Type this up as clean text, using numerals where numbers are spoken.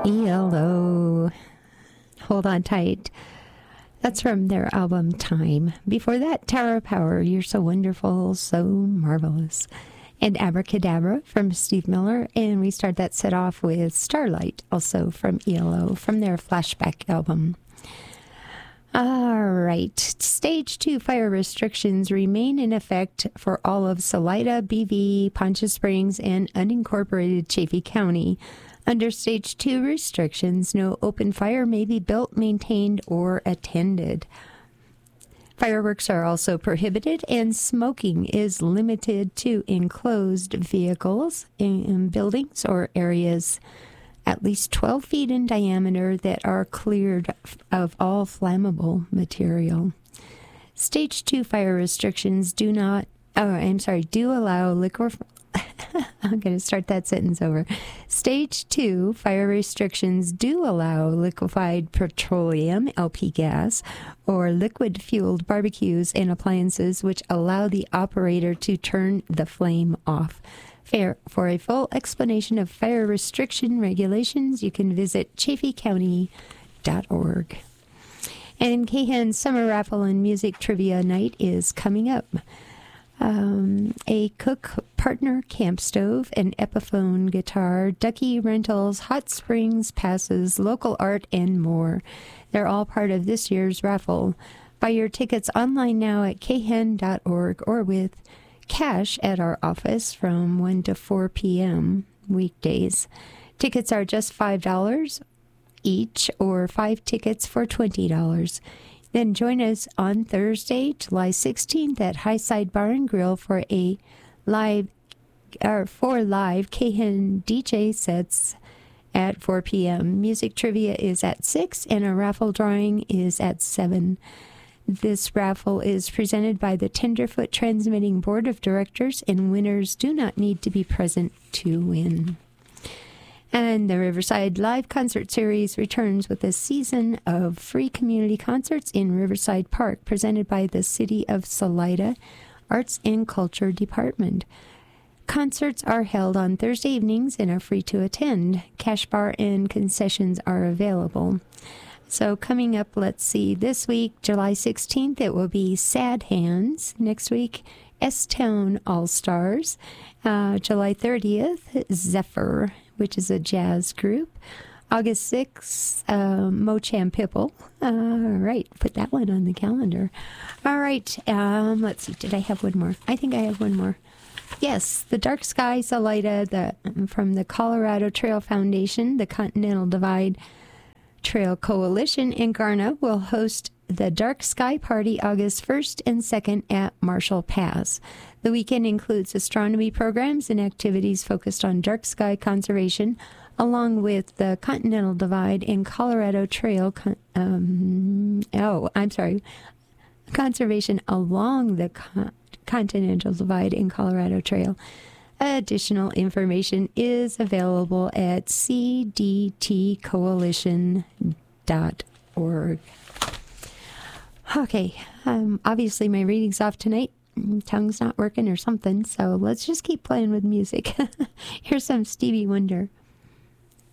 ELO. Hold on tight. That's from their album Time. Before that, Tower of Power, You're So Wonderful, So Marvelous. And Abracadabra from Steve Miller. And we start that set off with Starlight, also from ELO, from their Flashback album. All right. Stage 2 fire restrictions remain in effect for all of Salida, BV, Poncha Springs, and unincorporated Chaffee County. Under Stage 2 restrictions, no open fire may be built, maintained, or attended. Fireworks are also prohibited, and smoking is limited to enclosed vehicles in buildings or areas at least 12 feet in diameter that are cleared of all flammable material. Stage 2 fire restrictions do allow liquor... I'm going to start that sentence over. Stage 2 fire restrictions do allow liquefied petroleum, LP gas, or liquid-fueled barbecues and appliances which allow the operator to turn the flame off. For a full explanation of fire restriction regulations, you can visit chaffeecounty.org. And Kahan's Summer Raffle and Music Trivia Night is coming up. A Cook Partner Camp Stove, an Epiphone guitar, Ducky Rentals, Hot Springs passes, local art, and more. They're all part of this year's raffle. Buy your tickets online now at kahan.org or with cash at our office from 1 to 4 p.m. weekdays. Tickets are just $5 each or 5 tickets for $20. Then join us on Thursday, July 16th at Highside Bar and Grill for live Kahan DJ sets at 4 p.m. Music trivia is at 6 and a raffle drawing is at 7. This raffle is presented by the Tenderfoot Transmitting Board of Directors, and winners do not need to be present to win. And the Riverside Live Concert Series returns with a season of free community concerts in Riverside Park, presented by the City of Salida Arts and Culture Department. Concerts are held on Thursday evenings and are free to attend. Cash bar and concessions are available. So coming up, let's see, this week, July 16th, it will be Sad Hands. Next week, S-Town All-Stars. July 30th, Zephyr, which is a jazz group. August 6th, Mocham Pipple. All right, put that one on the calendar. All right, let's see, did I have one more? I think I have one more. Yes, the Dark Sky Salida from the Colorado Trail Foundation, the Continental Divide Trail Coalition in Garna will host the Dark Sky Party August 1st and 2nd at Marshall Pass. The weekend includes astronomy programs and activities focused on dark sky conservation, along with the Continental Divide and Colorado Trail conservation along the Continental Divide and Colorado Trail. Additional information is available at cdtcoalition.org. Okay, obviously my reading's off tonight. Tongue's not working or something, so let's just keep playing with music. Here's some Stevie Wonder.